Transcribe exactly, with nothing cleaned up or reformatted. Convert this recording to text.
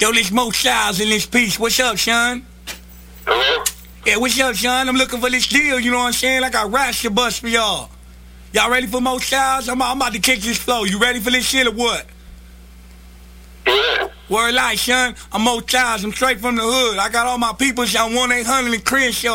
Yo, this Mo Styles in this piece. What's up, Sean? Hello? Yeah, what's up, Sean? I'm looking for this deal, you know what I'm saying? Like I rash your bus for y'all. Y'all ready for Mo Styles? I'm, I'm about to kick this flow. You ready for this shit or what? Yeah. Word life, son. I'm Mo Styles. I'm straight from the hood. I got all my peoples on one eight hundred in Crenshaw.